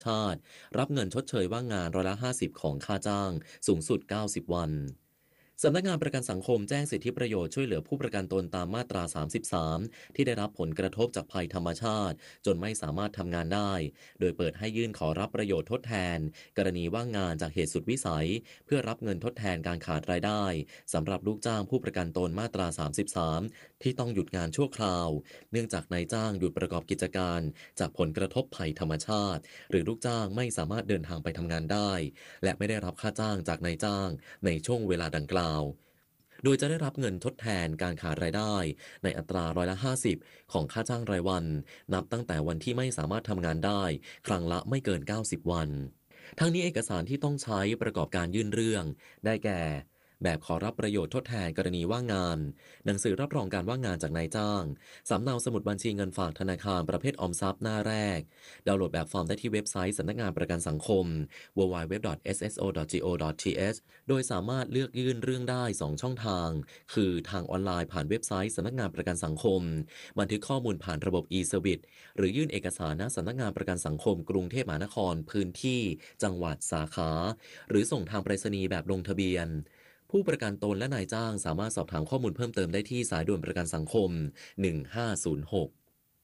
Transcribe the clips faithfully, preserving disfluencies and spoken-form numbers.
ชาติรับเงินชดเชยว่างงานร้อยละห้าสิบของค่าจ้างสูงสุดเก้าสิบวันสำนักงานประกันสังคมแจ้งสิทธิประโยชน์ช่วยเหลือผู้ประกันตนตามมาตราสามสิบสามที่ได้รับผลกระทบจากภัยธรรมชาติจนไม่สามารถทำงานได้โดยเปิดให้ยื่นขอรับประโยชน์ทดแทนกรณีว่างงานจากเหตุสุดวิสัยเพื่อรับเงินทดแทนการขาดรายได้สำหรับลูกจ้างผู้ประกันตนมาตราสามสิบสามที่ต้องหยุดงานชั่วคราวเนื่องจากนายจ้างหยุดประกอบกิจการจากผลกระทบภัยธรรมชาติหรือลูกจ้างไม่สามารถเดินทางไปทำงานได้และไม่ได้รับค่าจ้างจากนายจ้างในช่วงเวลาดังกล่าวโดยจะได้รับเงินทดแทนการขาดรายได้ในอัตราร้อยละห้าสิบของค่าจ้างรายวันนับตั้งแต่วันที่ไม่สามารถทำงานได้ครั้งละไม่เกินเก้าสิบวันทั้งนี้เอกสารที่ต้องใช้ประกอบการยื่นเรื่องได้แก่แบบขอรับประโยชน์ทดแทนกรณีว่างงานหนังสือรับรองการว่างงานจากนายจ้างสำเนาสมุดบัญชีเงินฝากธนาคารประเภทออมทรัพย์หน้าแรกดาวน์โหลดแบบฟอร์มได้ที่เว็บไซต์สำนักงานประกันสังคม ดับเบิลยู ดับเบิลยู ดับเบิลยู ดอท เอส เอส โอ ดอท จี โอ ดอท ที เอช โดยสามารถเลือกยื่นเรื่องได้สองช่องทางคือทางออนไลน์ผ่านเว็บไซต์สำนักงานประกันสังคมบันทึกข้อมูลผ่านระบบ e-service หรือยื่นเอกสารณสำนักงานประกันสังคมกรุงเทพมหานครพื้นที่จังหวัดสาขาหรือส่งทางไปรษณีย์แบบลงทะเบียนผู้ประกันตนและนายจ้างสามารถสอบถามข้อมูลเพิ่มเติมได้ที่สายด่วนประกันสังคมหนึ่งห้าศูนย์หก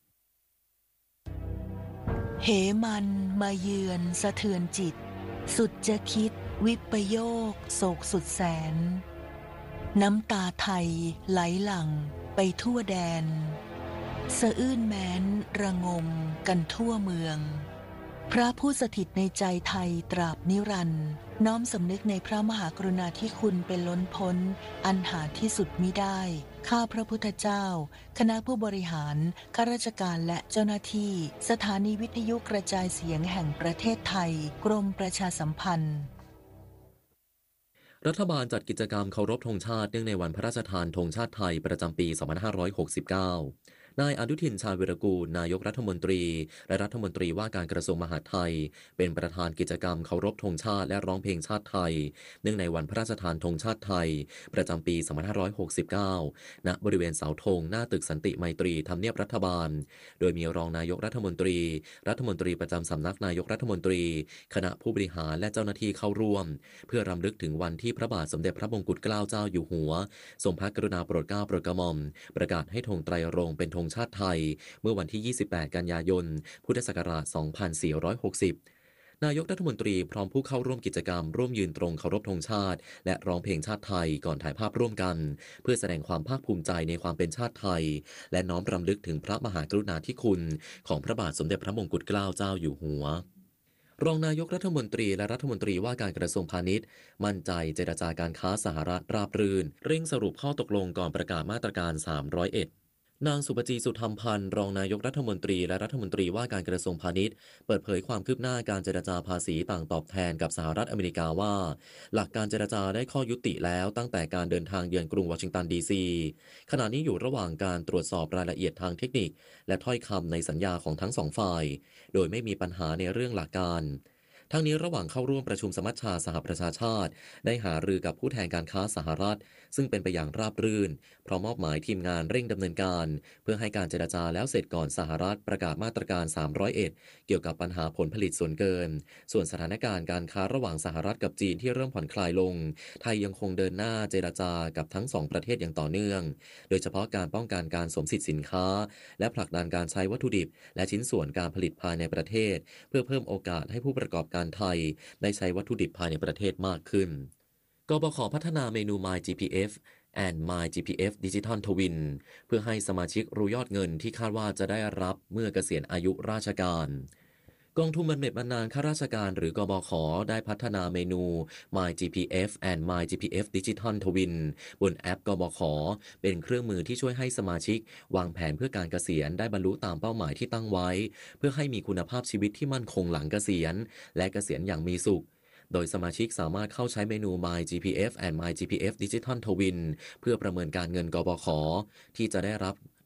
เหมันมาเยือนสะเทือนจิตสุดจะคิดวิปโยคโศกสุดแสนน้ำตาไทยไหลหลั่งไปทั่วแดนสะอื้นแม้นระงมกันทั่วเมืองพระผู้สถิตในใจไทยตราบนิรันดร์น้อมสำนึกในพระมหากรุณาธิคุณเป็นล้นพ้นอันหาที่สุดมิได้ข้าพระพุทธเจ้าคณะผู้บริหารข้าราชการและเจ้าหน้าที่สถานีวิทยุกระจายเสียงแห่งประเทศไทยกรมประชาสัมพันธ์รัฐบาลจัดกิจกรรมเคารพธงชาติเนื่องในวันพระราชทานธงชาติไทยประจำปี สองพันห้าร้อยหกสิบเก้านายอนุทินชาญวิรากูลนายกรัฐมนตรีและรัฐมนตรีว่าการกระทรวงมหาดไทยเป็นประธานกิจกรรมเคารพธงชาติและร้องเพลงชาติไทยเนื่องในวันพระราชทานธงชาติไทยประจำปี สองพันห้าร้อยหกสิบเก้า ณ บริเวณเสาธงหน้าตึกสันติไมตรีทำเนียบรัฐบาลโดยมีรองนายกรัฐมนตรีรัฐมนตรีประจำสำนักนายกรัฐมนตรีคณะผู้บริหารและเจ้าหน้าที่เข้าร่วมเพื่อรำลึกถึงวันที่พระบาทสมเด็จพระมงกุฎเกล้าเจ้าอยู่หัวทรงพระกรุณาโปรดเกล้าโปรดกระหม่อมประกาศให้ธงไตรรงค์เป็นธงชาติไทยเมื่อวันที่ ยี่สิบแปด กันยายน พุทธศักราช สองพันสี่ร้อยหกสิบ นายกรัฐมนตรีพร้อมผู้เข้าร่วมกิจกรรมร่วมยืนตรงเคารพธงชาติและร้องเพลงชาติไทยก่อนถ่ายภาพร่วมกันเพื่อแสดงความภาคภูมิใจในความเป็นชาติไทยและน้อมรำลึกถึงพระมหากรุณาธิคุณของพระบาทสมเด็จพระมงกุฎเกล้าเจ้าอยู่หัวรองนายกรัฐมนตรีและรัฐมนตรีว่าการกระทรวงพาณิชย์มั่นใจเจรจาการค้าสหรัฐราบรื่นเร่งสรุปข้อตกลงก่อนประกาศมาตรการสามร้อยเอ็ดนางสุปจีสุธรรมพันธ์รองนายกรัฐมนตรีและรัฐมนตรีว่าการกระทรวงพาณิชย์เปิดเผยความคืบหน้าการเจรจาภาษีต่างตอบแทนกับสหรัฐอเมริกาว่าหลักการเจรจาได้ข้อยุติแล้วตั้งแต่การเดินทางเยือนกรุงวอชิงตันดีซีขณะนี้อยู่ระหว่างการตรวจสอบรายละเอียดทางเทคนิคและถ้อยคำในสัญญาของทั้งสองฝ่ายโดยไม่มีปัญหาในเรื่องหลักการทั้งนี้ระหว่างเข้าร่วมประชุมสมัชชาสหประชาชาติได้หารือกับผู้แทนการค้าสหรัฐซึ่งเป็นไปอย่างราบรื่นพร้อมมอบหมายทีมงานเร่งดำเนินการเพื่อให้การเจรจาแล้วเสร็จก่อนสหรัฐประกาศมาตรการสามร้อยเอ็ดเกี่ยวกับปัญหาผลผลิตส่วนเกินส่วนสถานการณ์การค้าระหว่างสหรัฐกับจีนที่เริ่มผ่อนคลายลงไทยยังคงเดินหน้าเจรจากับทั้งสองประเทศอย่างต่อเนื่องโดยเฉพาะการป้องกันการสวมสิทธิสินค้าและผลักดันการใช้วัตถุดิบและชิ้นส่วนการผลิตภายในประเทศเพื่อเพิ่มโอกาสให้ผู้ประกอบการไทยได้ใช้วัตถุดิบภายในประเทศมากขึ้นกบข.พัฒนาเมนู My จี พี เอฟ and My จี พี เอฟ Digital Twin เพื่อให้สมาชิกรู้ยอดเงินที่คาดว่าจะได้รับเมื่อเกษียณอายุราชการกองทุนบำเหน็จบำนาญข้าราชการหรือกบข.ได้พัฒนาเมนู My จี พี เอฟ and My จี พี เอฟ Digital Twin บนแอปกบข.เป็นเครื่องมือที่ช่วยให้สมาชิกวางแผนเพื่อการเกษียณได้บรรลุตามเป้าหมายที่ตั้งไว้เพื่อให้มีคุณภาพชีวิตที่มั่นคงหลังเกษียณและเกษียณอย่างมีสุขโดยสมาชิกสามารถเข้าใช้เมนู My จี พี เอฟ and My จี พี เอฟ Digital Twin เพื่อประเมินการเงินกบข.ที่จะได้รับ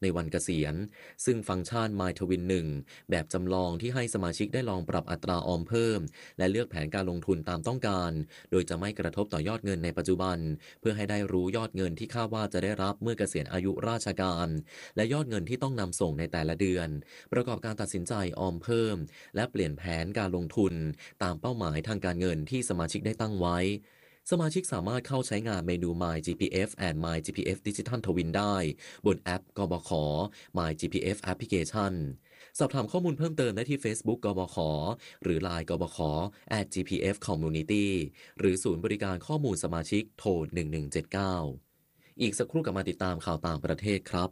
ในวันเกษียณซึ่งฟังก์ชัน My Twin หนึ่งแบบจำลองที่ให้สมาชิกได้ลองปรับอัตราออมเพิ่มและเลือกแผนการลงทุนตามต้องการโดยจะไม่กระทบต่อยอดเงินในปัจจุบันเพื่อให้ได้รู้ยอดเงินที่คาดว่าจะได้รับเมื่อเกษียณอายุราชการและยอดเงินที่ต้องนำส่งในแต่ละเดือนประกอบการตัดสินใจออมเพิ่มและเปลี่ยนแผนการลงทุนตามเป้าหมายทางการเงินที่สมาชิกได้ตั้งไว้สมาชิกสามารถเข้าใช้งานเมนู My จี พี เอฟ and My จี พี เอฟ Digital Twin ได้บนแอปกบข My จี พี เอฟ Application สอบถามข้อมูลเพิ่มเติมได้ที่ Facebook กบข หรือ ไลน์ กบข แอท จี พี เอฟ Community หรือศูนย์บริการข้อมูลสมาชิกโทรหนึ่งหนึ่งเจ็ดเก้าอีกสักครู่กลับมาติดตามข่าวต่างประเทศครับ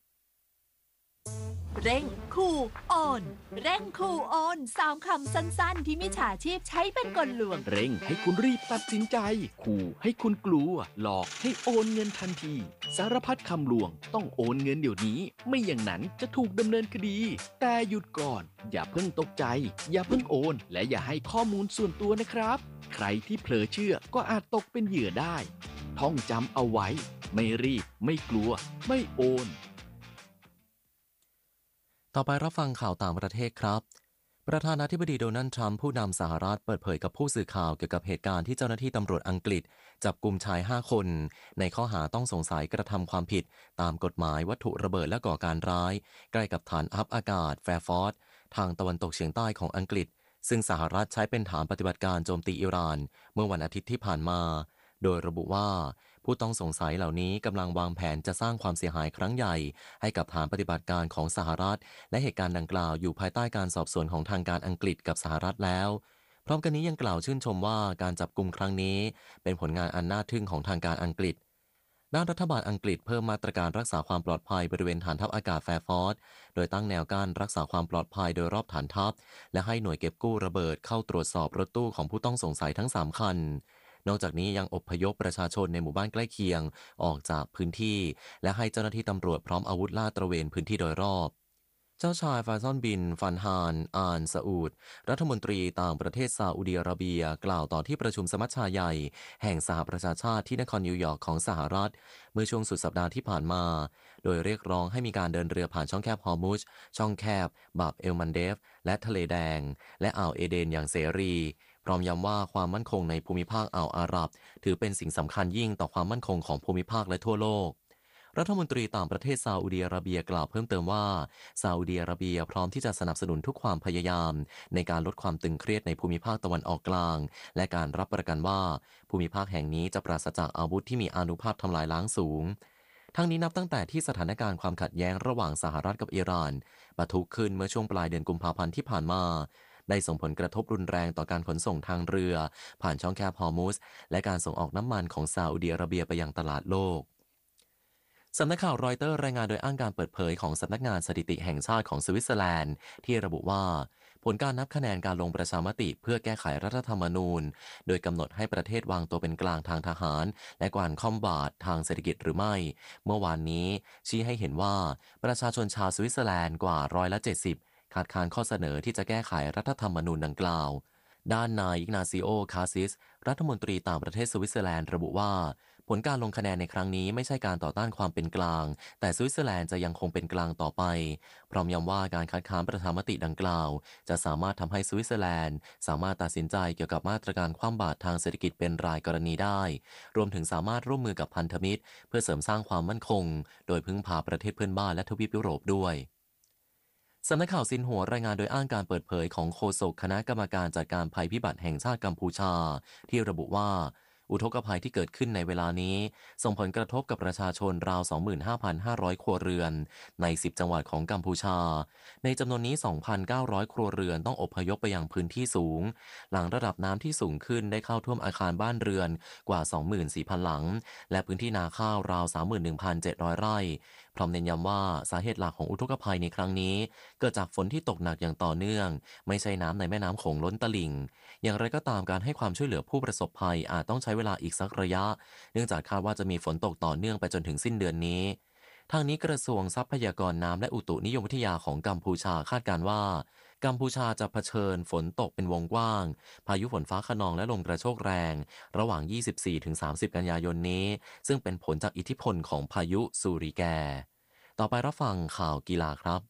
เร่งคูออนเร่งคูออนสามคำสั้นๆที่มิจฉาชีพใช้เป็นกลลวงเร่งให้คุณรีบตัดสินใจขู่ให้คุณกลัวหลอกให้โอนเงินทันทีสารพัดคำลวงต้องโอนเงินเดี๋ยวนี้ไม่อย่างนั้นจะถูกดำเนินคดีแต่หยุดก่อนอย่าเพิ่งตกใจอย่าเพิ่งโอนและอย่าให้ข้อมูลส่วนตัวนะครับใครที่เผลอเชื่อก็อาจตกเป็นเหยื่อได้ท่องจำเอาไว้ไม่รีบไม่กลัวไม่โอนต่อไปรับฟังข่าวต่างประเทศครับประธานาธิบดีโดนัลด์ทรัมป์ผู้นำสหรัฐเปิดเผยกับผู้สื่อข่าวเกี่ยวกับเหตุการณ์ที่เจ้าหน้าที่ตำรวจอังกฤษจับกุมชายห้าคนในข้อหาต้องสงสัยกระทำความผิดตามกฎหมายวัตถุระเบิดและก่อการร้ายใกล้กับฐานทัพอากาศแฟร์ฟอร์ดทางตะวันตกเฉียงใต้ของอังกฤษซึ่งสหรัฐใช้เป็นฐานปฏิบัติการโจมตีอิหร่านเมื่อวันอาทิตย์ที่ผ่านมาโดยระบุว่าผู้ต้องสงสัยเหล่านี้กำลังวางแผนจะสร้างความเสียหายครั้งใหญ่ให้กับฐานปฏิบัติการของสหรัฐและเหตุการณ์ดังกล่าวอยู่ภายใต้การสอบสวนของทางการอังกฤษกับสหรัฐแล้วพร้อมกันนี้ยังกล่าวชื่นชมว่าการจับกุมครั้งนี้เป็นผลงานอันน่าทึ่งของทางการอังกฤษด้านรัฐบาลอังกฤษเพิ่มมาตรการรักษาความปลอดภัยบริเวณฐานทัพอากาศแฟร์ฟอร์ดโดยตั้งแนวกั้นรักษาความปลอดภัยโดยรอบฐานทัพและให้หน่วยเก็บกู้ระเบิดเข้าตรวจสอบรถตู้ของผู้ต้องสงสัยทั้งสามคันนอกจากนี้ยังอพยพประชาชนในหมู่บ้านใกล้เคียงออกจากพื้นที่และให้เจ้าหน้าที่ตำรวจพร้อมอาวุธลาดตระเวนพื้นที่โดยรอบเจ้าชายฟาซอนบินฟันฮานอานซาอูดรัฐมนตรีต่างประเทศซาอุดิอาระเบียกล่าวต่อที่ประชุมสมัชชาใหญ่แห่งสหประชาชาติที่นครนิวยอร์กของสหรัฐเมื่อช่วงสุดสัปดาห์ที่ผ่านมาโดยเรียกร้องให้มีการเดินเรือผ่านช่องแคบฮอร์มุซช่องแคบบาบเอลมันเดฟและทะเลแดงและอ่าวเอเดนอย่างเสรีพร้อมย้ำว่าความมั่นคงในภูมิภาคอ่าวอาหรับถือเป็นสิ่งสำคัญยิ่งต่อความมั่นคงของภูมิภาคและทั่วโลกรัฐมนตรีต่างประเทศซาอุดิอาระเบียกล่าวเพิ่มเติมว่าซาอุดิอาระเบียพร้อมที่จะสนับสนุนทุกความพยายามในการลดความตึงเครียดในภูมิภาคตะวันออกกลางและการรับประกันว่าภูมิภาคแห่งนี้จะปราศจากอาวุธที่มีอานุภาพทำลายล้างสูงทั้งนี้นับตั้งแต่ที่สถานการณ์ความขัดแย้งระหว่างสหรัฐกับอิหร่านปะทุขึ้นเมื่อช่วงปลายเดือนกุมภาพันธ์ที่ผ่านมาได้ส่งผลกระทบรุนแรงต่อการขนส่งทางเรือผ่านช่องแคบฮอร์มุซและการส่งออกน้ำมันของซาอุดิอาระเบียไปยังตลาดโลกสำนักข่าวรอยเตอร์รายงานโดยอ้างการเปิดเผยของสำนักงานสถิติแห่งชาติของสวิตเซอร์แลนด์ที่ระบุว่าผลการนับคะแนนการลงประชามติเพื่อแก้ไขรัฐธรรมนูญโดยกำหนดให้ประเทศวางตัวเป็นกลางทางทหารและการคอมบาททางเศรษฐกิจหรือไม่เมื่อวานนี้ชี้ให้เห็นว่าประชาชนชาวสวิตเซอร์แลนด์กว่าร้อยละเจ็ดสิบคัดค้านข้อเสนอที่จะแก้ไขรัฐธรรมนูญดังกล่าวด้านนายอิกนาซิโอคาซิสรัฐมนตรีต่างประเทศสวิตเซอร์แลนด์ระบุว่าผลการลงคะแนนในครั้งนี้ไม่ใช่การต่อต้านความเป็นกลางแต่สวิตเซอร์แลนด์จะยังคงเป็นกลางต่อไปพร้อมย้ำว่าการคัดค้านประชามติดังกล่าวจะสามารถทำให้สวิตเซอร์แลนด์สามารถตัดสินใจเกี่ยวกับมาตรการคว่ำบาตรทางเศรษฐกิจเป็นรายกรณีได้รวมถึงสามารถร่วมมือกับพันธมิตรเพื่อเสริมสร้างความมั่นคงโดยพึ่งพาประเทศเพื่อนบ้านและทวีปยุโรปด้วยสำนักข่าวซินหัวรายงานโดยอ้างการเปิดเผยของโฆษกคณะกรรมการจัดการภัยพิบัติแห่งชาติกัมพูชาที่ระบุว่าอุทกภัยที่เกิดขึ้นในเวลานี้ส่งผลกระทบกับประชาชนราว สองหมื่นห้าพันห้าร้อย ครัวเรือนในสิบจังหวัดของกัมพูชาในจำนวนนี้ สองพันเก้าร้อย ครัวเรือนต้องอพยพไปยังพื้นที่สูงหลังระดับน้ำที่สูงขึ้นได้เข้าท่วมอาคารบ้านเรือนกว่า สองหมื่นสี่พัน หลังและพื้นที่นาข้าวราว สามหมื่นหนึ่งพันเจ็ดร้อย ไร่พร้อมเน้นย้ำว่าสาเหตุหลักของอุทกภัยในครั้งนี้เกิดจากฝนที่ตกหนักอย่างต่อเนื่องไม่ใช่น้ำในแม่น้ำโขงล้นตลิ่งอย่างไรก็ตามการให้ความช่วยเหลือผู้ประสบภัยอาจต้องใช้เวลาอีกสักระยะเนื่องจากคาดว่าจะมีฝนตกต่อเนื่องไปจนถึงสิ้นเดือนนี้ทางนี้กระทรวงทรัพยากรน้ำและอุตุนิยมวิทยาของกัมพูชาคาดการณ์ว่ากัมพูชาจะเผชิญฝนตกเป็นวงกว้างพายุฝนฟ้าคะนองและลมกระโชกแรงระหว่าง ยี่สิบสี่ถึงสามสิบ กันยายนนี้ซึ่งเป็นผลจากอิทธิพลของพายุซูริแกต่อไปรับฟังข่าวกีฬาครับ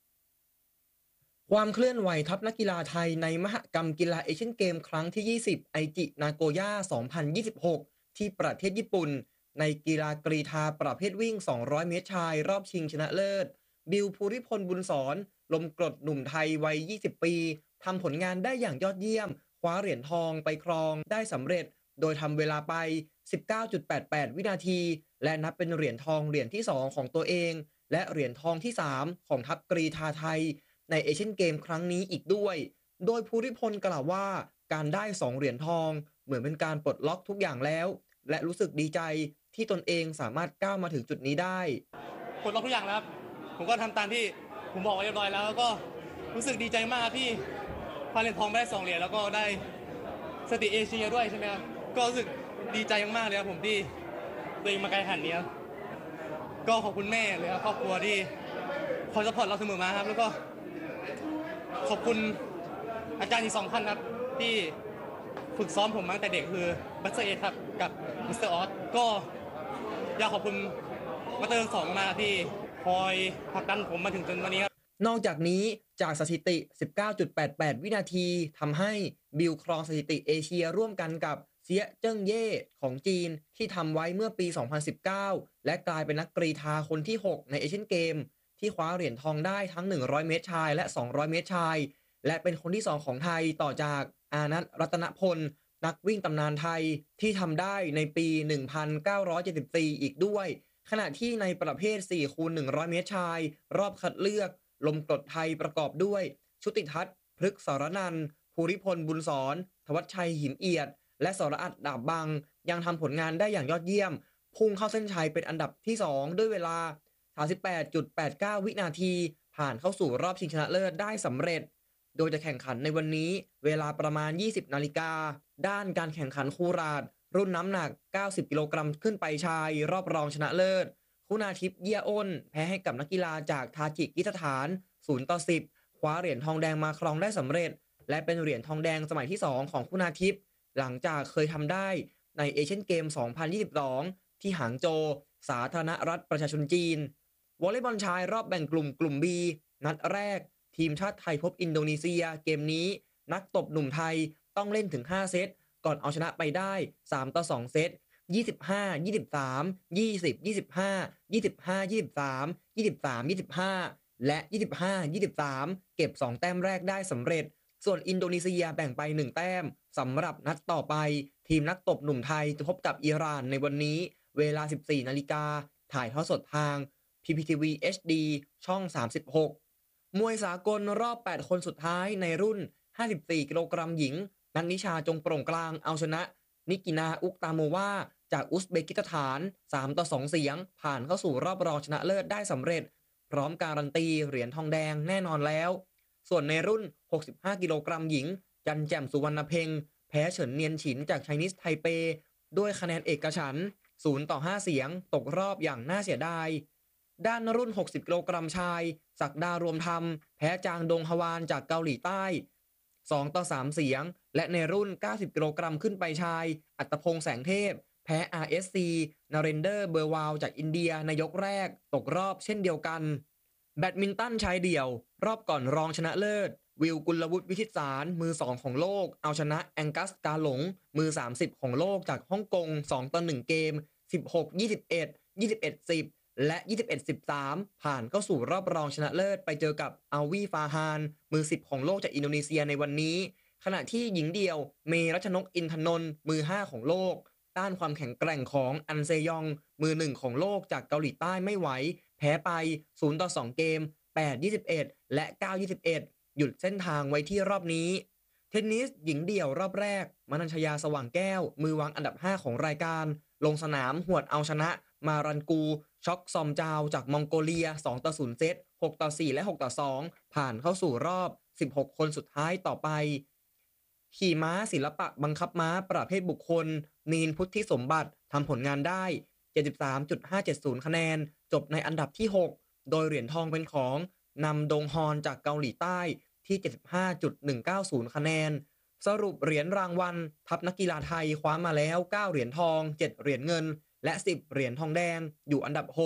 ความเคลื่อนไหวทัพนักกีฬาไทยในมหกรรมกีฬาเอเชียนเกมครั้งที่ ยี่สิบ ไอจินาโกย่า สองพันยี่สิบหก ที่ประเทศญี่ปุ่นในกีฬากรีฑาประเภทวิ่ง สองร้อย เมตรชายรอบชิงชนะเลิศ บิว ภูริพล บุญสอนลมกรดหนุ่มไทยวัย ยี่สิบ ปีทำผลงานได้อย่างยอดเยี่ยมคว้าเหรียญทองไปครองได้สำเร็จโดยทำเวลาไป สิบเก้าจุดแปดแปด วินาทีและนับเป็นเหรียญทองเหรียญที่ สอง ของตัวเองและเหรียญทองที่ สาม ของทัพกรีฑาไทยในเอเชียนเกมครั้งนี้อีกด้วยโดยภูริพลกล่าวว่าการได้สองเหรียญทองเหมือนเป็นการปลดล็อกทุกอย่างแล้วและรู้สึกดีใจที่ตนเองสามารถก้าวมาถึงจุดนี้ได้ปลดล็อกทุกอย่างแล้วครับผมก็ทำตามที่ผมบอกไว้เรียบร้อยแล้วแล้วก็รู้สึกดีใจมากที่คว้าเหรียญทองได้สองเหรียญแล้วก็ได้สถิติเอเชียด้วยใช่ไหมครับก็รู้สึกดีใจมากๆเลยครับผมที่ตัวเองมาไกลขนาดนี้ครับก็ขอบคุณแม่เลยครับครอบครัวที่คอยซัพพอร์ตเราเสมอมาครับแล้วก็ขอบคุณอาจารย์อีกสองท่านครับที่ฝึกซ้อมผมมาตั้งแต่เด็กคือบัสเตอร์เอครับกับมิสเตอร์ออสก็อยากขอบคุณมาเตอร์สองมาที่คอยผลักดันผมมาถึงจนวันนี้ครับนอกจากนี้จากสถิติ สิบเก้าจุดแปดแปด วินาทีทำให้บิลครองสถิติเอเชียร่วมกันกับเซียเจิ้งเย่ของจีนที่ทำไว้เมื่อปี สองพันสิบเก้า และกลายเป็นนักกรีฑาคนที่ หก ในเอเชียนเกมที่คว้าเหรียญทองได้ทั้ง หนึ่งร้อย เมตรชายและ สองร้อย เมตรชายและเป็นคนที่ สอง ของไทยต่อจากอานัท รัตนพลนักวิ่งตำนานไทยที่ทำได้ในปี หนึ่งพันเก้าร้อยเจ็ดสิบสี่ อีกด้วยขณะที่ในประเภท สี่คูณหนึ่งร้อย เมตรชายรอบคัดเลือกลมกรดไทยประกอบด้วยชุติทัศน์พฤกษสรนันท์ภูริพลบุญสอนธวัชชัยหิมเอียดและสรอัตดาบบังยังทำผลงานได้อย่างยอดเยี่ยมพุ่งเข้าเส้นชัยเป็นอันดับที่สองด้วยเวลา สามสิบแปดจุดแปดเก้า วินาทีผ่านเข้าสู่รอบชิงชนะเลิศได้สำเร็จโดยจะแข่งขันในวันนี้เวลาประมาณ ยี่สิบ นาฬิกาด้านการแข่งขันคูราดรุ่นน้ำหนัก เก้าสิบ กิโลกรัมขึ้นไปชายรอบรองชนะเลิศคุณาทิพย์เยี่ยอ้นแพ้ให้กับนักกีฬาจากทาจิกิสถาน ศูนย์ต่อสิบ คว้าเหรียญทองแดงมาครองได้สำเร็จและเป็นเหรียญทองแดงสมัยที่ สอง ของคุณาทิพย์หลังจากเคยทำได้ในเอเชียนเกม สองพันยี่สิบสอง ที่หางโจวสาธารณรัฐประชาชนจีนวอลเลย์บอลชายรอบแบ่งกลุ่มกลุ่ม B นัดแรกทีมชาติไทยพบอินโดนีเซียเกมนี้นักตบหนุ่มไทยต้องเล่นถึงห้าเซตก่อนเอาชนะไปได้สามต่อสองเซตยี่สิบห้า ยี่สิบสาม ยี่สิบ ยี่สิบห้า ยี่สิบห้า ยี่สิบสาม ยี่สิบสาม ยี่สิบห้าและยี่สิบห้า ยี่สิบสามเก็บสองแต้มแรกได้สำเร็จส่วนอินโดนีเซียแบ่งไปหนึ่งแต้มสำหรับนัดต่อไปทีมนักตบหนุ่มไทยจะพบกับอิหร่านในวันนี้เวลา สิบสี่ นาฬิกาถ่ายทอดสดทาง พี พี ที วี เอช ดี ช่องสามสิบหกมวยสากลรอบแปดคนสุดท้ายในรุ่นห้าสิบสี่กิโลกรัมหญิงนันนิชาจงโปร่งกลางเอาชนะนิกินาอุกตาโมวาจากอุซเบกิสถานสามต่อสองเสียงผ่านเข้าสู่รอบรองชนะเลิศได้สำเร็จพร้อมการันตีเหรียญทองแดงแน่นอนแล้วส่วนในรุ่นหกสิบห้ากิโลกรัมหญิงจันแจ่มสุวรรณเพ็งแพ้เฉินเนียนฉินจากไชนีสไทเปด้วยคะแนนเอกฉันท์ศูนย์ต่อห้าเสียงตกรอบอย่างน่าเสียดายด้านรุ่นหกสิบกิโลกรัมชายศักดารวมธรรมแพ้จางดงฮวานจากเกาหลีใต้สองต่อสามเสียงและในรุ่นเก้าสิบกิโลกรัมขึ้นไปชายอัตพงษ์แสงเทพแพ้ อาร์ เอส ซี นาเรนเดอร์เบอร์วาวจากอินเดียในยกแรกตกรอบเช่นเดียวกันแบดมินตันชายเดี่ยวรอบก่อนรองชนะเลิศวิลกุลวุฒิวิชิตสารมือสองของโลกเอาชนะแองกัสกาหลงมือสามสิบของโลกจากฮ่องกงสองต่อหนึ่งเกมสิบหก ยี่สิบเอ็ด ยี่สิบเอ็ด สิบและยี่สิบเอ็ด สิบสามผ่านเข้าสู่รอบรองชนะเลิศไปเจอกับอาวีฟาฮานมือสิบของโลกจากอินโดนีเซียในวันนี้ขณะที่หญิงเดี่ยวเมรัชนกอินทนนท์มือห้าของโลกต้านความแข็งแกร่งของอันเซยองมือหนึ่งของโลกจากเกาหลีใต้ไม่ไหวแพ้ไปศูนย์ต่อสองเกมแปด ยี่สิบเอ็ดและเก้า ยี่สิบเอ็ดหยุดเส้นทางไว้ที่รอบนี้เทนนิสหญิงเดี่ยวรอบแรกมนัญชยาสว่างแก้วมือวางอันดับห้าของรายการลงสนามหวดเอาชนะมารันกูช็อกซอมจาวจากมองโกเลียสองต่อศูนย์เซตหกต่อสี่และหกต่อสองผ่านเข้าสู่รอบสิบหกคนสุดท้ายต่อไปขี่ม้าศิลปะบังคับม้าประเภทบุคคลนีนพุทธิสมบัติทำผลงานได้ เจ็ดสิบสามจุดห้าเจ็ดศูนย์ คะแนนจบในอันดับที่หกโดยเหรียญทองเป็นของนำดงฮอนจากเกาหลีใต้ที่ เจ็ดสิบห้าจุดหนึ่งเก้าศูนย์ คะแนนสรุปเหรียญรางวัลทัพนักกีฬาไทยคว้ามาแล้วเก้าเหรียญทองเจ็ดเหรียญเงินและสิบเหรียญทองแดงอยู่อันดับหก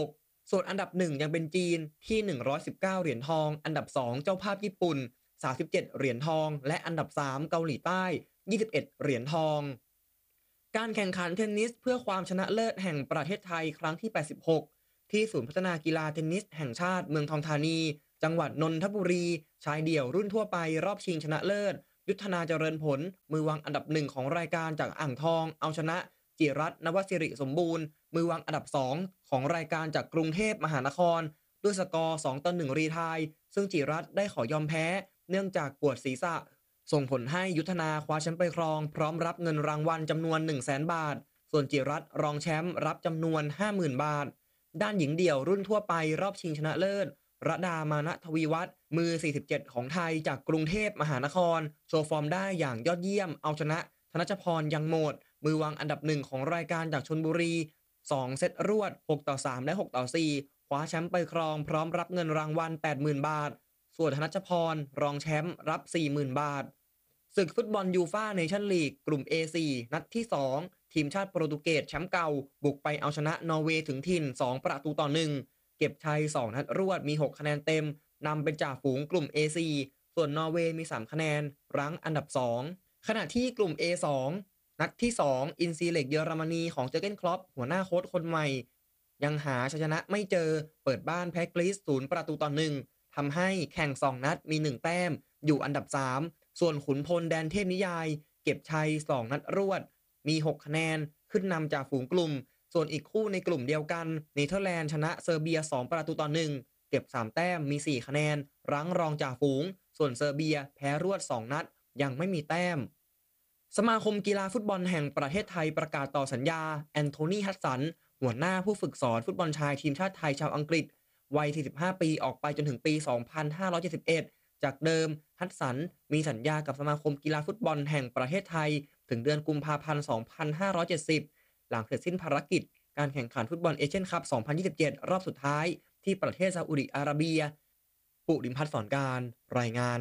ส่วนอันดับหนึ่งยังเป็นจีนที่หนึ่งร้อยสิบเก้าเหรียญทองอันดับสองเจ้าภาพญี่ปุ่นสามสิบเจ็ดเหรียญทองและอันดับสามเกาหลีใต้ยี่สิบเอ็ดเหรียญทองการแข่งขันเทนนิสเพื่อความชนะเลิศแห่งประเทศไทยครั้งที่แปดสิบหกที่ศูนย์พัฒนากีฬาเทนนิสแห่งชาติเมืองทองธานีจังหวัดนนทบุรีชายเดี่ยวรุ่นทั่วไปรอบชิงชนะเลิศยุทธนาเจริญผลมือวางอันดับหนึ่งของรายการจากอ่างทองเอาชนะจิรัตน์นวสิริสมบูรณ์มือวางอันดับสองของรายการจากกรุงเทพมหานครด้วยสกอร์สองต่อหนึ่งรีไทร์ซึ่งจิรัตน์ได้ขอยอมแพ้เนื่องจากปวดศีรษะส่งผลให้ยุทธนาคว้าแชมป์ไปครองพร้อมรับเงินรางวัลจำนวน หนึ่งแสน บาทส่วนจิรัตน์รองแชมป์รับจำนวน ห้าหมื่น บาทด้านหญิงเดี่ยวรุ่นทั่วไปรอบชิงชนะเลิศระดามานะทวีวัฒน์มือสี่สิบเจ็ดของไทยจากกรุงเทพมหานครโชว์ฟอร์มได้อย่างยอดเยี่ยมเอาชนะธนชพรยังโหมดมือวางอันดับหนึ่งของรายการจากชลบุรีสองเซตรวดหกต่อสามและหกต่อสี่คว้าแชมป์ไปครองพร้อมรับเงินรางวัล แปดหมื่น บาทส่วนธนชพรรองแชมป์รับ สี่หมื่น บาทศึกฟุตบอลยูฟ่าเนชั่นลีกกลุ่ม เอ โฟร์ นัดที่สองทีมชาติโปรตุเกสแชมป์เก่าบุกไปเอาชนะนอร์เวย์ถึงถิ่นสองประตูต่อหนึ่งเก็บชัยสองนัดรวดมีหกคะแนนเต็มนำเป็นจ่าฝูงกลุ่ม เอ โฟร์ ส่วนนอร์เวย์มีสามคะแนนรั้งอันดับสองขณะที่กลุ่ม เอ ทู นัดที่สองอินซีเล็กเยอรมนีของเจอร์เก้นคล็อปหัวหน้าโค้ชคนใหม่ยังหาชัยชนะไม่เจอเปิดบ้านแพ้กรีซศูนย์ประตูต่อหนึ่งทำให้แข่งสองนัดมีหนึ่งแต้มอยู่อันดับสามส่วนขุนพลแดนเทพนิยายเก็บชัยสองนัดรวดมีหกคะแนนขึ้นนำจากฝูงกลุ่มส่วนอีกคู่ในกลุ่มเดียวกันเนเธอร์แลนด์ชนะเซอร์เบียสองประตูต่อหนึ่งเก็บสามแต้มมีสี่คะแนนรั้งรองจ่าฝูงส่วนเซอร์เบียแพ้รวดสองนัดยังไม่มีแต้มสมาคมกีฬาฟุตบอลแห่งประเทศไทยประกาศต่อสัญญาแอนโทนีฮัดสันหัวหน้าผู้ฝึกสอนฟุตบอลชายทีมชาติไทยชาวอังกฤษวัยสี่สิบห้าปีออกไปจนถึงปีสองพันห้าร้อยเจ็ดสิบเอ็ดจากเดิมฮัดสันมีสัญญากับสมาคมกีฬาฟุตบอลแห่งประเทศไทยถึงเดือนกุมภาพันธ์สองพันห้าร้อยเจ็ดสิบหลังเสร็จสิ้นภารกิจการแข่งขันฟุตบอลเอเชียนคัพสองพันยี่สิบเจ็ดรอบสุดท้ายที่ประเทศซาอุดิอาระเบียปุริมพัฒน์สอนการรายงาน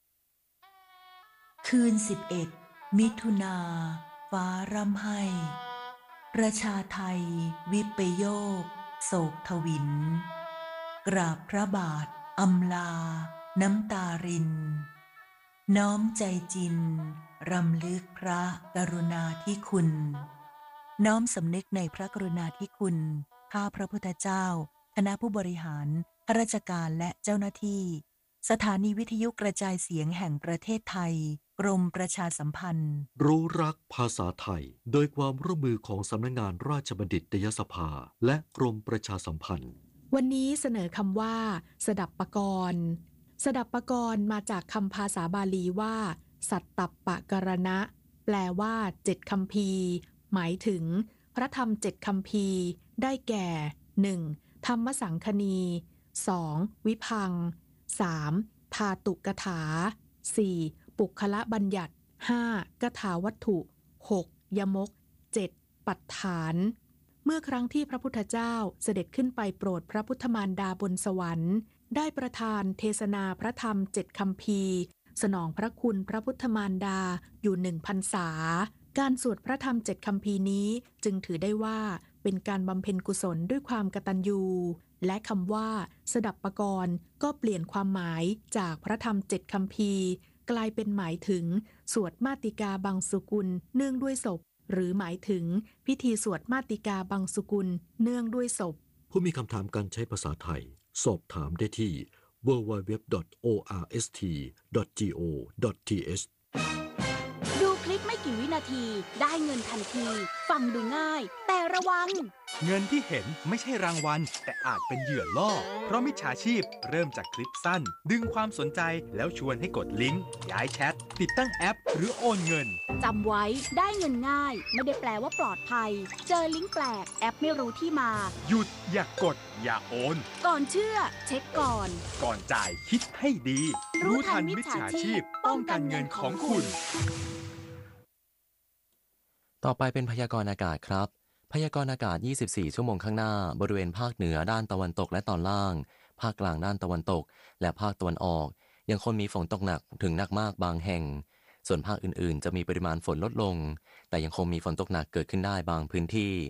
คืนสิบเอ็ดมิถุนาฟ้าร่ำไห้ประชาไทยวิปโยคโศกทวินกราบพระบาทอำลาน้ำตารินน้อมใจจินรำลึกพระกรุณาธิคุณน้อมสำนึกในพระกรุณาธิคุณข้าพระพุทธเจ้าคณะผู้บริหารข้าราชการและเจ้าหน้าที่สถานีวิทยุกระจายเสียงแห่งประเทศไทยกรมประชาสัมพันธ์รู้รักภาษาไทยโดยความร่วมมือของสำนักงานราชบัณฑิตยสภาและกรมประชาสัมพันธ์วันนี้เสนอคำว่าสดับปกรณ์สดับปกรณ์มาจากคำภาษาบาลีว่าสัตตัปปะกรณะแปลว่าเจ็ดคัมภีร์หมายถึงพระธรรมเจ็ดคัมภีร์ได้แก่ หนึ่ง. ธรรมสังคณี สอง. วิพังค์ สาม. ธาตุกถา สี่. ปุคละบัญญัติ ห้า. กถาวัตถุ หก. ยมก เจ็ด. ปัฏฐานเมื่อครั้งที่พระพุทธเจ้าเสด็จขึ้นไปโปรดพระพุทธมารดาบนสวรรค์ได้ประทานเทศนาพระธรรมเจ็ดคัมภีร์สนองพระคุณพระพุทธมารดาอยู่หนึ่งพรรษาการสวดพระธรรมเจ็ดคัมภีร์นี้จึงถือได้ว่าเป็นการบำเพ็ญกุศลด้วยความกตัญญูและคำว่าสดับปกรณ์ก็เปลี่ยนความหมายจากพระธรรมเจ็ดคัมภีร์กลายเป็นหมายถึงสวดมาติกาบังสุกุลเนื่องด้วยศพหรือหมายถึงพิธีสวดมาติกาบังสุกุลเนื่องด้วยศพผู้มีคำถามการใช้ภาษาไทยสอบถามได้ที่ ดับเบิลยู ดับเบิลยู ดับเบิลยู ดอท โอ อาร์ เอส ที ดอท จี โอ ดอท ที เอชดูคลิปไม่กี่วินาทีได้เงินทันทีฟังดูง่ายแต่ระวังเงินที่เห็นไม่ใช่รางวัลแต่อาจเป็นเหยื่อล่อเพราะมิจฉาชีพเริ่มจากคลิปสั้นดึงความสนใจแล้วชวนให้กดลิงก์ย้ายแชทติดตั้งแอปหรือโอนเงินจำไว้ได้เงินง่ายไม่ได้แปลว่าปลอดภัยเจอลิงก์แปลกแอปไม่รู้ที่มาหยุดอย่ากกดอย่าโอนก่อนเชื่อเช็คก่อนก่อนจ่ายคิดให้ดีรู้ทันมิจฉาชีพป้องกันเงินของคุณต่อไปเป็นพยากรณ์อากาศครับพยากรณ์อากาศยี่สิบสี่ชั่วโมงข้างหน้าบริเวณภาคเหนือด้านตะวันตกและตอนล่างภาคกลางด้านตะวันตกและภาคตะวันออกยังคงมีฝนตกหนักถึงหนักมากบางแห่งส่วนภาคอื่นๆจะมีปริมาณฝนลดลงแต่ยังคงมีฝนตกหนักเกิดขึ้นได้บางพื้นที่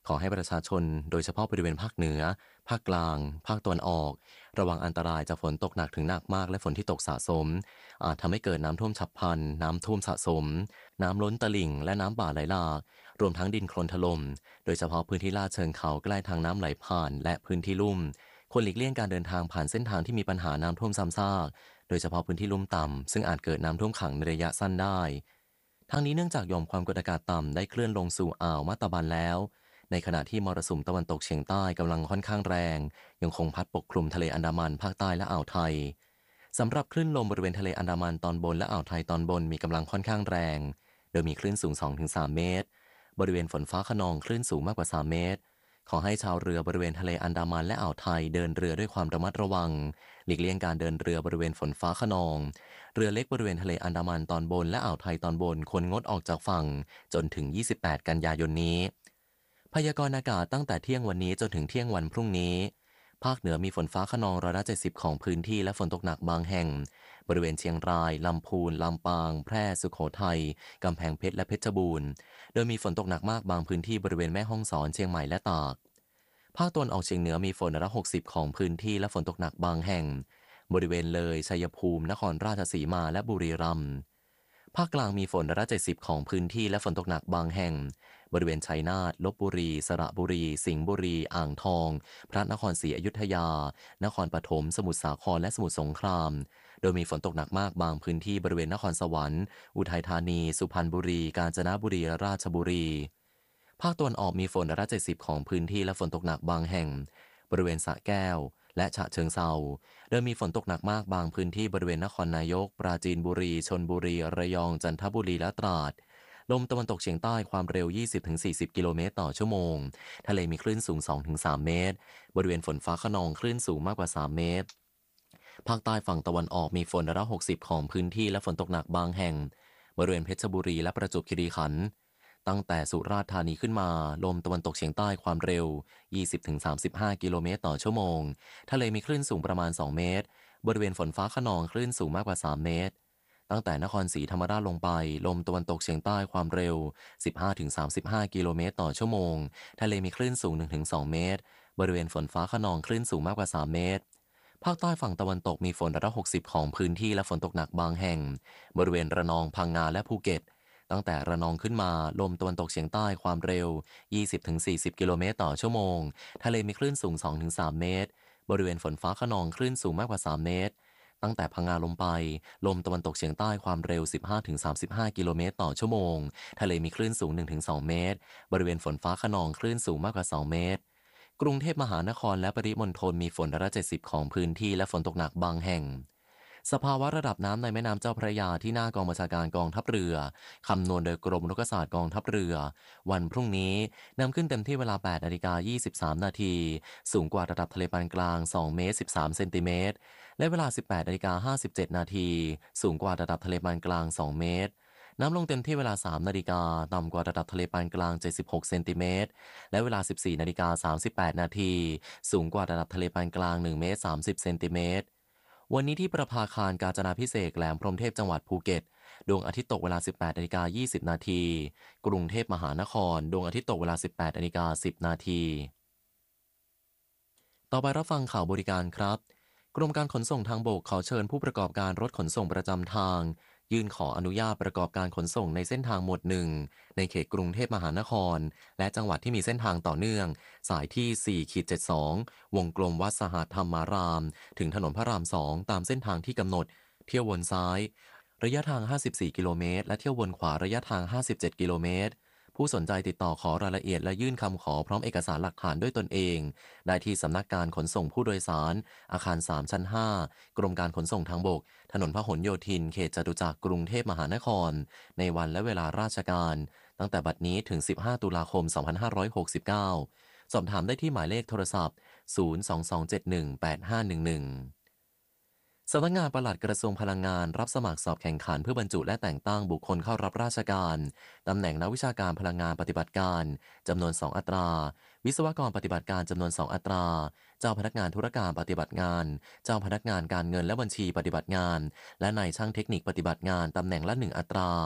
ขอให้ประชาชนโดยเฉพาะบริเวณภาคเหนือภาคกลางภาคตะวันออกระวังอันตรายจากฝนตกหนักถึงหนักมากและฝนที่ตกสะสมอาจทำให้เกิดน้ำท่วมฉับพลันน้ำท่วมสะสมน้ำล้นตลิ่งและน้ำป่าไหลหลากรวมทั้งดินโคลนถล่มโดยเฉพาะพื้นที่ลาดเชิงเขาใกล้ทางน้ำไหลผ่านและพื้นที่ลุ่มควรหลีกเลี่ยงการเดินทางผ่านเส้นทางที่มีปัญหาน้ำท่วมซ้ำซากโดยเฉพาะพื้นที่ลุ่มต่ำซึ่งอาจเกิดน้ำท่วมขังในระยะสั้นได้ทั้งนี้เนื่องจากหย่อมความกดอากาศต่ำได้เคลื่อนลงสู่อ่าวมาตาบันแล้วในขณะที่มรสุมตะวันตกเฉียงใต้กำลังค่อนข้างแรงยังคงพัดปกคลุมทะเลอันดามันภาคใต้และอ่าวไทยสำหรับคลื่นลมบริเวณทะเลอันดามันตอนบนและอ่าวไทยตอนบนมีกำลังค่อนข้างแรงโดยมีคลื่นสูง สองถึงสาม เมตรบริเวณฝนฟ้าคะนองคลื่นสูงมากกว่าสามเมตรขอให้ชาวเรือบริเวณทะเลอันดามันและอ่าวไทยเดินเรือด้วยความระมัดระวังหลีกเลี่ยงการเดินเรือบริเวณฝนฟ้าคะนองเรือเล็กบริเวณทะเลอันดามันตอนบนและอ่าวไทยตอนบนควรงดออกจากฝั่งจนถึงยี่สิบแปดกันยายนนี้พยากรณ์อากาศตั้งแต่เที่ยงวันนี้จนถึงเที่ยงวันพรุ่งนี้ภาคเหนือมีฝนฟ้าคะนองร้อยละเจ็ดสิบของพื้นที่และฝนตกหนักบางแห่งบริเวณเชียงรายลำพูนลำปางแพร่สุโขทัยกำแพงเพชรและเพชรบูรณ์โดยมีฝนตกหนักมากบางพื้นที่บริเวณแม่ฮ่องสอนเชียงใหม่และตากภาคตะวันออกเฉียงเหนือมีฝนร้อยละหกสิบของพื้นที่และฝนตกหนักบางแห่งบริเวณเลยชัยภูมินครราชสีมาและบุรีรัมย์ภาคกลางมีฝนร้อยละเจ็ดสิบของพื้นที่และฝนตกหนักบางแห่งบริเวณชัยนาทลพบุรีสระบุรีสิงห์บุรีอ่างทองพระนครศรีอยุธยานครปฐมสมุทรสาครและสมุทรสงครามโดยมีฝนตกหนักมากบางพื้นที่บริเวณนครสวรรค์อุทัยธานีสุพรรณบุรีกาญจนบุรีและราชบุรีภาคตะวันออกมีฝนร้อยละเจ็ดสิบของพื้นที่และฝนตกหนักบางแห่งบริเวณสระแก้วและฉะเชิงเทราโดยมีฝนตกหนักมากบางพื้นที่บริเวณนครนายกปราจีนบุรีชลบุรีระยองจันทบุรีและตราดลมตะวันตกเฉียงใต้ความเร็ว ยี่สิบถึงสี่สิบ กิโลเมตรต่อชั่วโมงทะเลมีคลื่นสูง สองถึงสาม เมตรบริเวณฝนฟ้าคะนองคลื่นสูงมากกว่าสามเมตรภาคใต้ฝั่งตะวันออกมีฝนร้อยละหกสิบของพื้นที่และฝนตกหนักบางแห่งบริเวณเพชรบุรีและประจวบคีรีขันธ์ตั้งแต่สุราษฎร์ธานีขึ้นมาลมตะวันตกเฉียงใต้ความเร็ว ยี่สิบถึงสามสิบห้า กิโลเมตรต่อชั่วโมงทะเลมีคลื่นสูงประมาณสองเมตรบริเวณฝนฟ้าคะนองคลื่นสูงมากกว่าสามเมตรตั้งแต่นครศรีธรรมราชลงไปลมตะวันตกเฉียงใต้ความเร็ว สิบห้าถึงสามสิบห้า กิโลเมตรต่อชั่วโมงทะเลมีคลื่นสูง หนึ่งถึงสอง เมตรบริเวณฝนฟ้าคะนองคลื่นสูงมากกว่าสามเมตรภาคใต้ฝั่งตะวันตกมีฝนร้อยละหกสิบของพื้นที่และฝนตกหนักบางแห่งบริเวณระนองพังงาและภูเก็ตตั้งแต่ระนองขึ้นมาลมตะวันตกเฉียงใต้ความเร็ว ยี่สิบถึงสี่สิบ กิโลเมตรต่อชั่วโมงทะเลมีคลื่นสูง สองถึงสาม เมตรบริเวณฝนฟ้าคะนองคลื่นสูงมากกว่าสามเมตรตั้งแต่พังงาลงไปลมตะวันตกเฉียงใต้ความเร็ว สิบห้าถึงสามสิบห้า กิโลเมตรต่อชั่วโมงทะเลมีคลื่นสูง หนึ่งถึงสอง เมตรบริเวณฝนฟ้าคะนองคลื่นสูงมากกว่าสองเมตรกรุงเทพมหานครและปริมณฑลมีฝนร้อยละเจ็ดสิบของพื้นที่และฝนตกหนักบางแห่งสภาวะระดับน้ำในแม่น้ำเจ้าพระยาที่หน้ากองบัญชาการกองทัพเรือคำนวณโดยกรมอุทกศาสตร์กองทัพเรือวันพรุ่งนี้นำขึ้นเต็มที่เวลา แปดนาฬิกายี่สิบสาม นาทีสูงกว่าระดับทะเลปานกลางสองเมตรสิบสามเซนติเมตรและเวลา สิบแปดนาฬิกาห้าสิบเจ็ด นาทีสูงกว่าระดับทะเลปานกลางสองเมตรน้ำลงเต็มที่เวลา สามนาฬิกาต่ำกว่าระดับทะเลปานกลางเจ็ดสิบหกเซนติเมตรและเวลา สิบสี่นาฬิกาสามสิบแปด นาทีสูงกว่าระดับทะเลปานกลางหนึ่งเมตรสามสิบเซนติเมตรวันนี้ที่ประภาคารกาญจนาภิเษกแหลมพรหมเทพจังหวัดภูเก็ตดวงอาทิตย์ตกเวลา สิบแปดนาฬิกายี่สิบ นาทีกรุงเทพมหานครดวงอาทิตย์ตกเวลา สิบแปดนาฬิกาสิบ นาทีต่อไปรับฟังข่าวบริการครับกรมการขนส่งทางบกขอเชิญผู้ประกอบการรถขนส่งประจำทางยื่นขออนุญาตประกอบการขนส่งในเส้นทางหมวดหนึ่งในเขตกรุงเทพมหานครและจังหวัดที่มีเส้นทางต่อเนื่องสายที่ สี่ เจ็ด สอง วงกลมวัดสหธรรมารามถึงถนนพระรามสองตามเส้นทางที่กำหนดเที่ยววนซ้ายระยะทางห้าสิบสี่กิโลเมตรและเที่ยววนขวาระยะทางห้าสิบเจ็ดกิโลเมตรผู้สนใจติดต่อขอรายละเอียดและยื่นคำขอพร้อมเอกสารหลักฐานด้วยตนเองได้ที่สำนักการขนส่งผู้โดยสารอาคารสามชั้นห้ากรมการขนส่งทางบกถนนพหลโยธินเขตจตุจักรกรุงเทพมหานครในวันและเวลาราชการตั้งแต่บัดนี้ถึงสิบห้าตุลาคมสองพันห้าร้อยหกสิบเก้าสอบถามได้ที่หมายเลขโทรศัพท์ศูนย์ สอง สอง เจ็ด หนึ่ง แปด ห้า หนึ่ง หนึ่งสำนักงานปลัดกระทรวงพลังงานรับสมัครสอบแข่งขันเพื่อบรรจุและแต่งตั้งบุคคลเข้ารับราชการตำแหน่งนักวิชาการพลังงานปฏิบัติการจำนวนสองอัตราวิศวกรปฏิบัติการจำนวนสองอัตราเจ้าพนักงานธุรการปฏิบัติงานเจ้าพนักงานการเงินและบัญชีปฏิบัติงานและนายช่างเทคนิคปฏิบัติงานตำแหน่งละหนึ่งอัตรา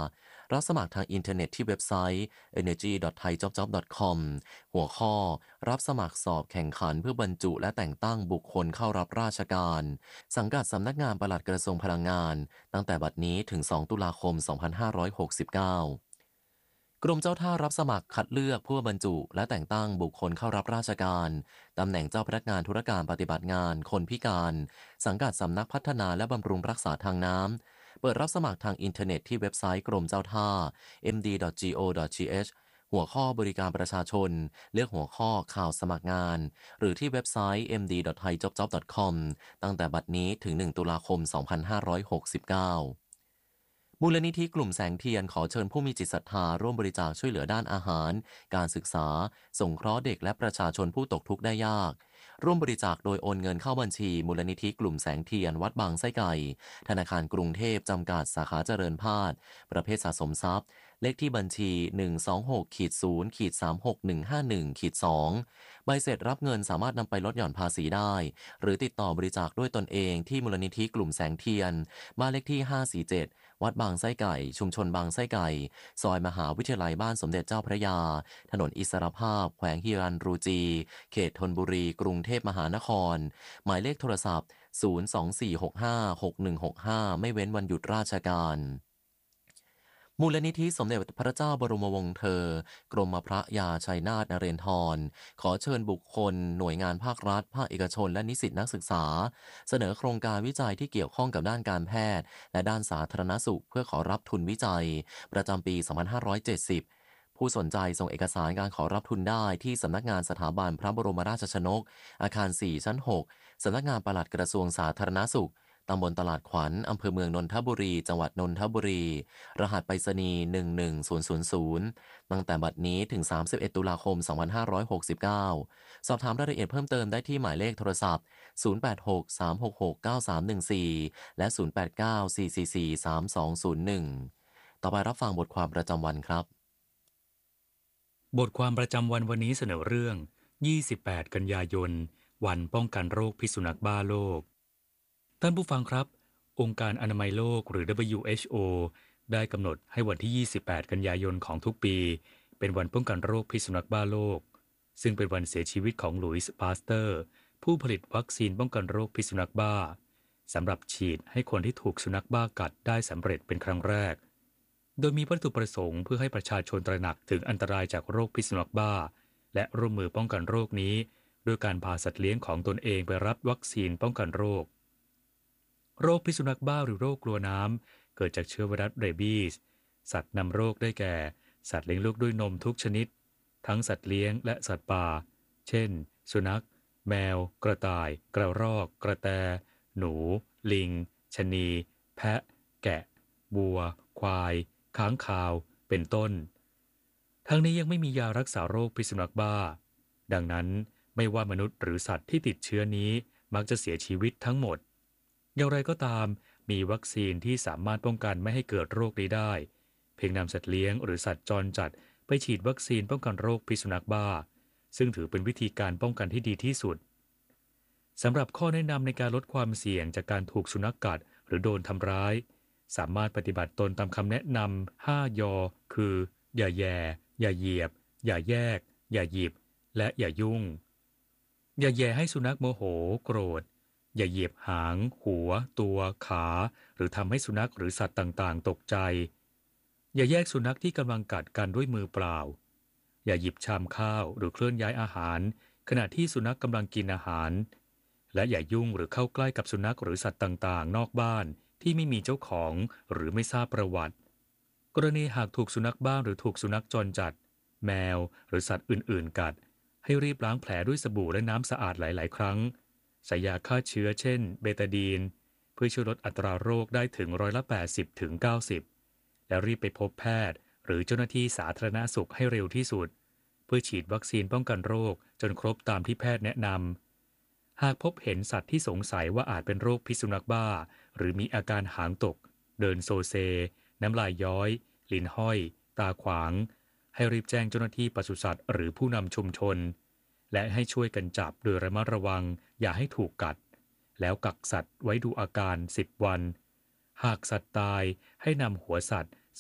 รับสมัครทางอินเทอร์เน็ตที่เว็บไซต์ เอเนอร์จี ดอท ไทยจ็อบจ็อบ ดอท คอม หัวข้อรับสมัครสอบแข่งขันเพื่อบรรจุและแต่งตั้งบุคคลเข้ารับราชการสังกัดสำนักงานปลัดกระทรวงพลังงานตั้งแต่บัดนี้ถึงสองตุลาคมสองพันห้าร้อยหกสิบเก้ากรมเจ้าท่ารับสมัครคัดเลือกผู้บรรจุและแต่งตั้งบุคคลเข้ารับราชการตำแหน่งเจ้าพนักงานธุรการปฏิบัติงานคนพิการสังกัดสำนักพัฒนาและบำรุงรักษาทางน้ำเปิดรับสมัครทางอินเทอร์เน็ตที่เว็บไซต์กรมเจ้าท่า เอ็ม ดี ดอท จี โอ ดอท ที เอช หัวข้อบริการประชาชนเลือกหัวข้อข่าวสมัครงานหรือที่เว็บไซต์ เอ็ม ดี ดอท ไทยจ็อบจ็อบ ดอท คอม ตั้งแต่บัดนี้ถึงหนึ่งตุลาคมสองพันห้าร้อยหกสิบเก้ามูลนิธิกลุ่มแสงเทียนขอเชิญผู้มีจิตศรัทธาร่วมบริจาคช่วยเหลือด้านอาหารการศึกษาสงเคราะห์เด็กและประชาชนผู้ตกทุกข์ได้ยากร่วมบริจาคโดยโอนเงินเข้าบัญชีมูลนิธิกลุ่มแสงเทียนวัดบางไส้ไก่ธนาคารกรุงเทพจำกัดสาขาเจริญพาสประเภทสะสมทรัพย์เลขที่บัญชี หนึ่ง สอง หก ศูนย์ สาม หก หนึ่ง ห้า หนึ่ง สอง ใบเสร็จรับเงินสามารถนำไปลดหย่อนภาษีได้หรือติดต่อบริจาคด้วยตนเองที่มูลนิธิกลุ่มแสงเทียนบ้านเลขที่ห้าสี่เจ็ดวัดบางไส้ไก่ชุมชนบางไส้ไก่ซอยมหาวิทยาลัยบ้านสมเด็จเจ้าพระยาถนนอิสรภาพแขวงฮิรันรูจีเขตธนบุรีกรุงเทพมหานครหมายเลขโทรศัพท์ศูนย์ สอง สี่ หก ห้า หก หนึ่ง หก ห้าไม่เว้นวันหยุดราชการมูลนิธิสมเด็จพระเจ้าบรมวงศ์เธอกรมพระยาชัยนาทนเรนทรขอเชิญบุคคลหน่วยงานภาครัฐภาคเอกชนและนิสิตนักศึกษาเสนอโครงการวิจัยที่เกี่ยวข้องกับด้านการแพทย์และด้านสาธารณสุขเพื่อขอรับทุนวิจัยประจำปีสองพันห้าร้อยเจ็ดสิบผู้สนใจส่งเอกสารการขอรับทุนได้ที่สำนักงานสถาบันพระบรมราชชนกอาคารสี่ชั้นหกสำนักงานปลัดกระทรวงสาธารณสุขตำบลตลาดขวัญอำเภอเมืองนนทบุรีจังหวัดนนทบุรีรหัสไปรษณีย์หนึ่งหนึ่งศูนย์ศูนย์ศูนย์ตั้งแต่บัดนี้ถึงสามสิบเอ็ดตุลาคมสองพันห้าร้อยหกสิบเก้าสอบถามรายละเอียดเพิ่มเติมได้ที่หมายเลขโทรศัพท์ศูนย์ แปด หก สาม หก หก เก้า สาม หนึ่ง สี่และศูนย์ แปด เก้า สี่ สี่ สี่ สาม สอง ศูนย์ หนึ่งต่อไปรับฟังบทความประจำวันครับบทความประจำวันวันนี้เสนอเรื่องยี่สิบแปดกันยายนวันป้องกันโรคพิษสุนัขบ้าโลกท่านผู้ฟังครับองค์การอนามัยโลกหรือ ดับเบิลยู เอช โอ ได้กำหนดให้วันที่ยี่สิบแปดกันยายนของทุกปีเป็นวันป้องกันโรคพิษสุนัขบ้าโลกซึ่งเป็นวันเสียชีวิตของหลุยส์พาสเตอร์ผู้ผลิตวัคซีนป้องกันโรคพิษสุนัขบ้าสำหรับฉีดให้คนที่ถูกสุนัขบ้ากัดได้สำเร็จเป็นครั้งแรกโดยมีวัตถุประสงค์เพื่อให้ประชาชนตระหนักถึงอันตรายจากโรคพิษสุนัขบ้าและร่วมมือป้องกันโรคนี้ด้วยการพาสัตว์เลี้ยงของตนเองไปรับวัคซีนป้องกันโรคโรคพิษสุนัขบ้าหรือโรคกลัวน้ำเกิดจากเชื้อไวรัสเรบีสสัตว์นำโรคได้แก่สัตว์เลี้ยงลูกด้วยนมทุกชนิดทั้งสัตว์เลี้ยงและสัตว์ป่าเช่นสุนัขแมวกระต่ายกระรอกกระแตหนูลิงชะนีแพะแกะวัวควายค้างคาวเป็นต้นทั้งนี้ยังไม่มียารักษาโรคพิษสุนัขบ้าดังนั้นไม่ว่ามนุษย์หรือสัตว์ที่ติดเชื้อนี้มักจะเสียชีวิตทั้งหมดอย่างไรก็ตามมีวัคซีนที่สามารถป้องกันไม่ให้เกิดโรคนี้ได้เพียงนำสัตว์เลี้ยงหรือสัตว์จรจัดไปฉีดวัคซีนป้องกันโรคพิษสุนัขบ้าซึ่งถือเป็นวิธีการป้องกันที่ดีที่สุดสำหรับข้อแนะนำในการลดความเสี่ยงจากการถูกสุนัขกัดหรือโดนทำร้ายสามารถปฏิบัติตนตามคำแนะนำห้ายอคืออย่าแย่อย่าเหยียบอย่าแยกอย่าหยิบและอย่ายุ่งอย่าแย่ให้สุนัขโมโหโกรธอย่าเหยียบหางหัวตัวขาหรือทำให้สุนัขหรือสัตว์ต่างๆตกใจอย่าแยกสุนัขที่กำลังกัดกันด้วยมือเปล่าอย่าหยิบชามข้าวหรือเคลื่อนย้ายอาหารขณะที่สุนัขกำลังกินอาหารและอย่ายุ่งหรือเข้าใกล้กับสุนัขหรือสัตว์ต่างๆนอกบ้านที่ไม่มีเจ้าของหรือไม่ทราบประวัติกรณีหากถูกสุนัขบ้าหรือถูกสุนัขจรจัดแมวหรือสัตว์อื่นๆกัดให้รีบล้างแผลด้วยสบู่และน้ำสะอาดหลายๆครั้งใส่ยาฆ่าเชื้อเช่นเบตาดีนเพื่อช่วยลดอัตราโรคได้ถึงร้อยละแปดสิบถึงเก้าสิบและรีบไปพบแพทย์หรือเจ้าหน้าที่สาธารณสุขให้เร็วที่สุดเพื่อฉีดวัคซีนป้องกันโรคจนครบตามที่แพทย์แนะนำหากพบเห็นสัตว์ที่สงสัยว่าอาจเป็นโรคพิษสุนัขบ้าหรือมีอาการหางตกเดินโซเซน้ำลายย้อยลิ้นห้อยตาขวางให้รีบแจ้งเจ้าหน้าที่ปศุสัตว์หรือผู้นำชุมชนและให้ช่วยกันจับโดยระมัดระวังอย่าให้ถูกกัดแล้วกักสัตว์ไว้ดูอาการสิบวันหากสัตว์ตายให้นำหัวสัตว์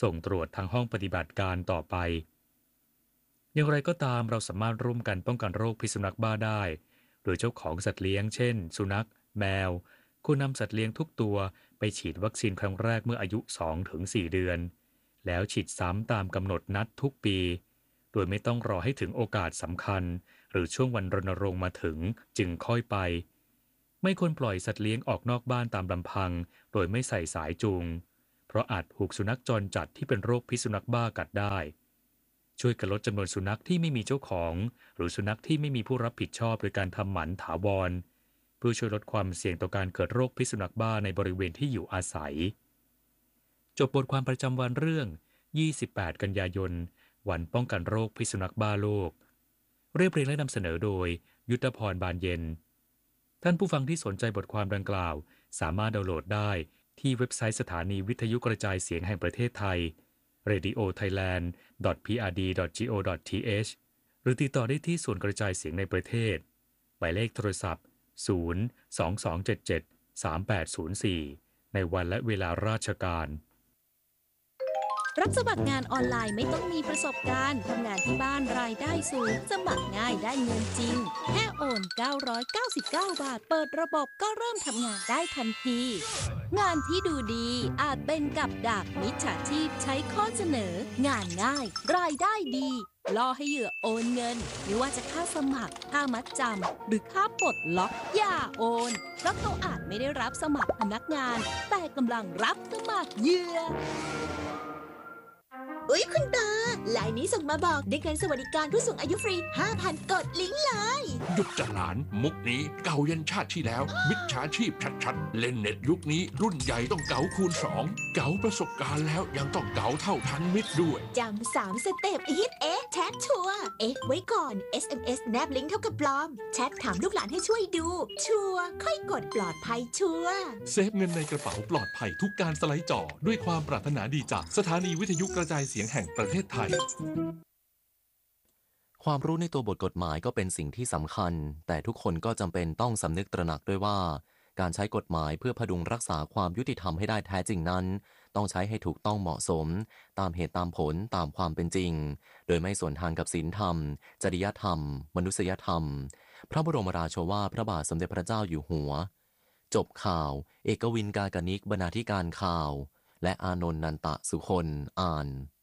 ส่งตรวจทางห้องปฏิบัติการต่อไปอย่างไรก็ตามเราสามารถร่วมกันป้องกันโรคพิษสุนัขบ้าได้โดยเจ้าของสัตว์เลี้ยงเช่นสุนัขแมวควรนำสัตว์เลี้ยงทุกตัวไปฉีดวัคซีนครั้งแรกเมื่ออายุ สองถึงสี่ เดือนแล้วฉีดซ้ำตามกำหนดนัดทุกปีโดยไม่ต้องรอให้ถึงโอกาสสำคัญหรือช่วงวันรณรงค์มาถึงจึงค่อยไปไม่ควรปล่อยสัตว์เลี้ยงออกนอกบ้านตามลำพังโดยไม่ใส่สายจูงเพราะอาจถูกสุนัขจรจัดที่เป็นโรคพิษสุนัขบ้ากัดได้ช่วยกันลดจำนวนสุนัขที่ไม่มีเจ้าของหรือสุนัขที่ไม่มีผู้รับผิดชอบโดยการทำหมันถาวรเพื่อช่วยลดความเสี่ยงต่อการเกิดโรคพิษสุนัขบ้าในบริเวณที่อยู่อาศัยจบบทความประจำวันเรื่องยี่สิบแปดกันยายนวันป้องกันโรคพิษสุนัขบ้าโลกเรียบเรียงและนำเสนอโดยยุทธพรบานเย็นท่านผู้ฟังที่สนใจบทความดังกล่าวสามารถดาวน์โหลดได้ที่เว็บไซต์สถานีวิทยุกระจายเสียงแห่งประเทศไทย เรดิโอไทยแลนด์ ดอท พี อาร์ ดี ดอท จี โอ ดอท ที เอช หรือติดต่อได้ที่ส่วนกระจายเสียงในประเทศหมายเลขโทรศัพท์ ศูนย์ สอง สอง เจ็ด เจ็ด สาม แปด ศูนย์ สี่ ในวันและเวลาราชการรับสมัครงานออนไลน์ไม่ต้องมีประสบการณ์ทำงานที่บ้านรายได้สูงสมัครง่ายได้เงินจริงแค่โอนเก้าร้อยเก้าสิบเก้าบาทเปิดระบบก็เริ่มทำงานได้ทันทีงานที่ดูดีอาจเป็นกับดักมิจฉาชีพใช้ข้อเสนองานง่ายรายได้ดีล่อให้เหยื่อโอนเงินไม่ว่าจะค่าสมัครค่ามัดจำหรือค่าปลดล็อกอย่าโอนเพราะเขาอาจไม่ได้รับสมัครพนักงานแต่กำลังรับสมัครเหยื่ออุ๊ยคุณตาไลน์นี้ส่งมาบอกได้เงินสวัสดิการผู้สูงอายุฟรี ห้าพัน กดลิงก์เลยหยุดจะหลานมุกนี้เก่ายันชาติที่แล้วมิจฉาชีพชัดๆเล่นเน็ตยุคนี้รุ่นใหญ่ต้องเก๋าคูณสองเก๋าประสบการณ์แล้วยังต้องเก๋าเท่าทันมิตรด้วยจำสามสเต็ปอีทเอ๊ะแชทชัวร์เอ๊ะไว้ก่อน เอส เอ็ม เอส แนบลิงก์เท่ากับปลอมแชทถามลูกหลานให้ช่วยดูชัวร์ค่อยกดปลอดภัยชัวร์เซฟเงินในกระเป๋าปลอดภัยทุกการสไลด์จอด้วยความปรารถนาดีจากสถานีวิทยุกระจายเสียงแห่งประเทศไทยความรู้ในตัวบทกฎหมายก็เป็นสิ่งที่สำคัญแต่ทุกคนก็จำเป็นต้องสำนึกตระหนักด้วยว่าการใช้กฎหมายเพื่อพดุงรักษาความยุติธรรมให้ได้แท้จริงนั้นต้องใช้ให้ถูกต้องเหมาะสมตามเหตุตามผลตามความเป็นจริงโดยไม่สวนทางกับศีลธรรมจริยธรรมมนุษยธรรมพระบรมราโชวาทพระบาทสมเด็จพระเจ้าอยู่หัวจบข่าวเอกวินกากนิกบรรณาธิการข่าวและอานนท์นันตะสุคนอ่าน